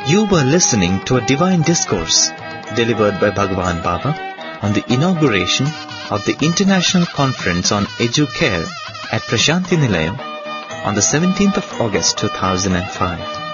You were listening to a divine discourse delivered by Bhagwan Baba on the inauguration of the International Conference on Educare at Prashanti Nilayam on the 17th of August 2005.